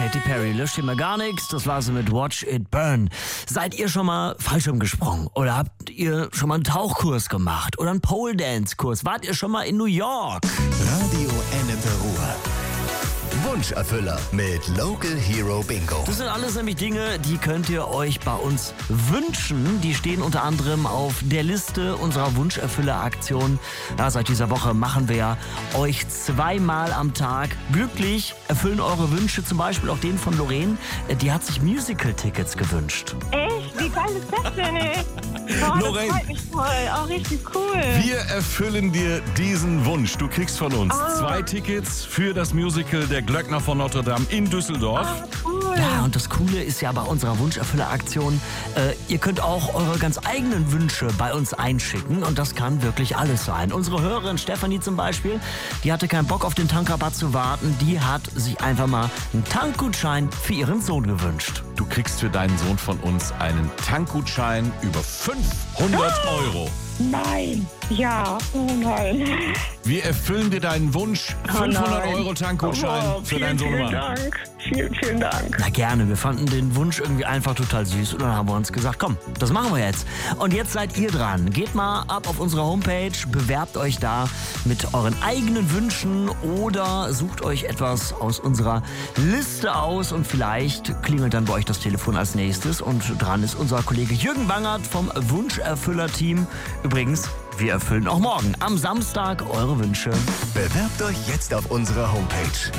Katy Perry, löscht hier mal gar nichts. Das war sie mit Watch It Burn. Seid ihr schon mal Fallschirm gesprungen? Oder habt ihr schon mal einen Tauchkurs gemacht? Oder einen Pole-Dance-Kurs? Wart ihr schon mal in New York? Radio Ennepe Ruhr. Wunscherfüller mit Local Hero Bingo. Das sind alles nämlich Dinge, die könnt ihr euch bei uns wünschen. Die stehen unter anderem auf der Liste unserer Wunscherfüller-Aktion. Ja, seit dieser Woche machen wir ja euch zweimal am Tag glücklich, erfüllen eure Wünsche, zum Beispiel auch den von Lorraine. Die hat sich Musical-Tickets gewünscht. Echt? Wie geil ist das denn, ey? Oh, Lorraine. Das freut mich voll. Auch richtig cool. Wir erfüllen dir diesen Wunsch. Du kriegst von uns 2 Tickets für das Musical Der Glöckner von Notre Dame in Düsseldorf. Cool. Ja, und das Coole ist ja bei unserer Wunscherfüller-Aktion, ihr könnt auch eure ganz eigenen Wünsche bei uns einschicken und das kann wirklich alles sein. Unsere Hörerin Stefanie zum Beispiel, die hatte keinen Bock auf den Tankrabatt zu warten, die hat sich einfach mal einen Tankgutschein für ihren Sohn gewünscht. Du kriegst für deinen Sohn von uns einen Tankgutschein über 500 €. Nein. Ja. Oh nein. Wir erfüllen dir deinen Wunsch. 500 € Tankgutschein für deinen Sohn. Vielen Dank. Vielen Dank. Na gerne, wir fanden den Wunsch irgendwie einfach total süß und dann haben wir uns gesagt, komm, das machen wir jetzt. Und jetzt seid ihr dran. Geht mal ab auf unsere Homepage, bewerbt euch da mit euren eigenen Wünschen oder sucht euch etwas aus unserer Liste aus und vielleicht klingelt dann bei euch das Telefon als nächstes und dran ist unser Kollege Jürgen Wangert vom Wunscherfüller-Team. Übrigens, wir erfüllen auch morgen am Samstag eure Wünsche. Bewerbt euch jetzt auf unserer Homepage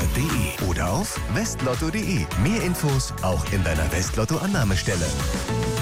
radioenneperuhr.de oder auf westlotto.de. Mehr Infos auch in deiner Westlotto-Annahmestelle.